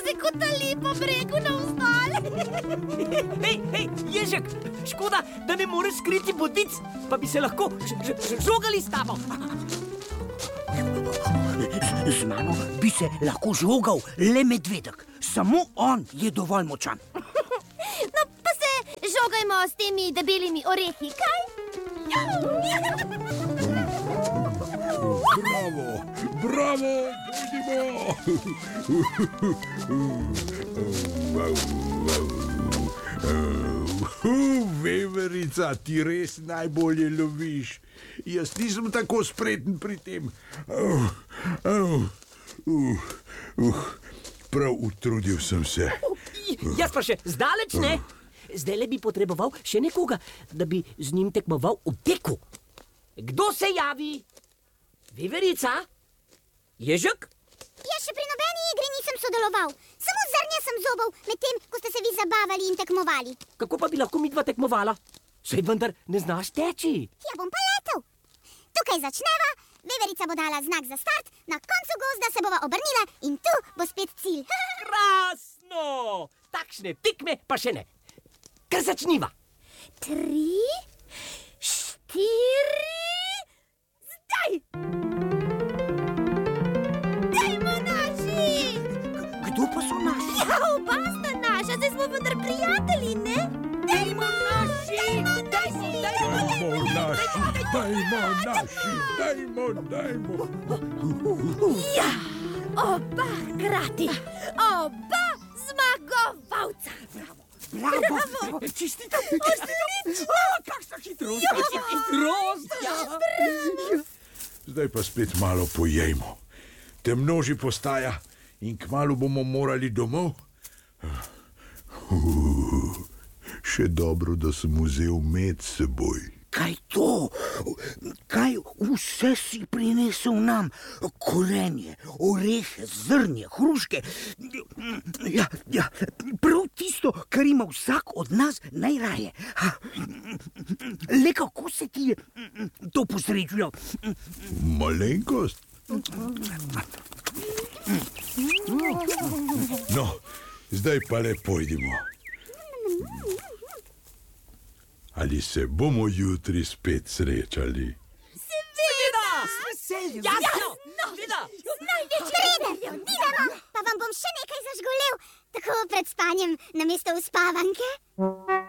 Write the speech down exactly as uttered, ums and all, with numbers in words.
se kotali po bregu navzdol. Hej, hej, Ježek, škoda, da ne moreš skriti botic, pa bi se lahko žogali s tabo. Z mano bi se lahko žogal le medvedek. Samo on je dovolj močan. No, pa se žogajmo s temi debelimi orehi, kaj? Bravo, bravo, pojdimo. Veverica, ti res najbolje loviš. Jaz nisem tako spreten pri tem. Uh, uh, uh, uh, prav utrudil sem se. Jaz pa še zdaleč ne. Zdaj le bi potreboval še nekoga, da bi z njim tekmoval v teku. Kdo se javi? Veverica? Ježek? Jaz še pri nobeni igri nisem sodeloval. Samo zrnje sem zobal, medtem ko ste se vi zabavali in tekmovali. Kako pa bi lahko midva tekmovala? Saj vendar ne znaš teči. Ja bom pa letel. Tukaj začneva, Veverica bo dala znak za start, na koncu gozda se bova obrnila in tu bo spet cilj. Krasno! Takšne tekme pa še ne. Kar začniva. Tri, štiri, zdaj! Dajmo naši! Kdo pa so naši? Ja, oba sta naša, zdaj smo vendar prijatelji, ne? Dajmo naši! Dajmo, Dajmo naši, dajmo naši, dajmo, dajmo. Ja, oba hkrati, oba zmagovalca. Bravo, bravo. Čestitam, čestitam. Kakšna hitrost, kakšna hitrost. Zdaj pa spet malo pojejmo. Temno že postaja in kmalu bomo morali domov. Uh, še dobro, da sem vzel med seboj. Kaj to? Kaj vse si prinesel nam? Korenje, orehe, zrnje, hruške. Ja, ja, prav tisto, kar ima vsak od nas najraje. Le kako se ti je to posrečilo? Malenkost? No, zdaj pa le pojdimo. Ali se bomo jutri spet srečali? Seveda! Jasno! Seveda! Trenerju, idemo, pa vam bom še nekaj zažgolel, tako pred spanjem namesto uspavanke.